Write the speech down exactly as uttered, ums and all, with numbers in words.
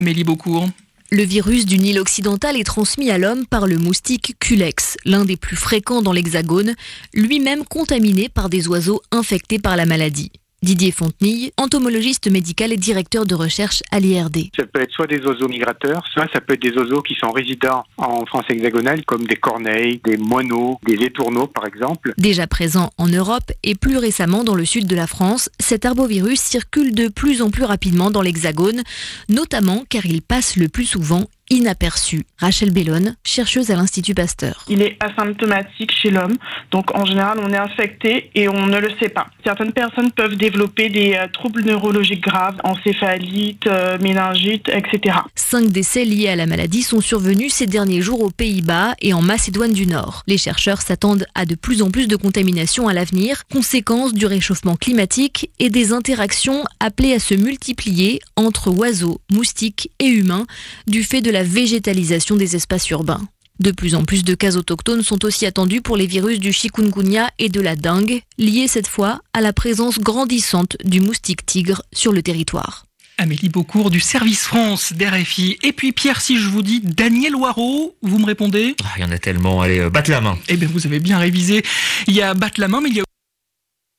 Amélie Beaucourt. Le virus du Nil occidental est transmis à l'homme par le moustique Culex, l'un des plus fréquents dans l'Hexagone, lui-même contaminé par des oiseaux infectés par la maladie. Didier Fontenille, entomologiste médical et directeur de recherche à l'I R D. Ça peut être soit des oiseaux migrateurs, soit ça peut être des oiseaux qui sont résidents en France hexagonale, comme des corneilles, des moineaux, des étourneaux par exemple. Déjà présent en Europe et plus récemment dans le sud de la France, cet arbovirus circule de plus en plus rapidement dans l'Hexagone, notamment car il passe le plus souvent inaperçu. Rachel Bellone, chercheuse à l'Institut Pasteur. Il est asymptomatique chez l'homme, donc en général on est infecté et on ne le sait pas. Certaines personnes peuvent développer des euh, troubles neurologiques graves, encéphalite, euh, méningite, et cetera. Cinq décès liés à la maladie sont survenus ces derniers jours aux Pays-Bas et en Macédoine du Nord. Les chercheurs s'attendent à de plus en plus de contaminations à l'avenir, conséquence du réchauffement climatique et des interactions appelées à se multiplier entre oiseaux, moustiques et humains du fait de la végétalisation des espaces urbains. De plus en plus de cas autochtones sont aussi attendus pour les virus du chikungunya et de la dengue, liés cette fois à la présence grandissante du moustique tigre sur le territoire. Amélie Beaucourt du Service France d'R F I. Et puis Pierre, si je vous dis Daniel Waro, vous me répondez ? Il y en a tellement, allez, euh, batte la main. Eh bien vous avez bien révisé. Il y a batte la main, mais il y a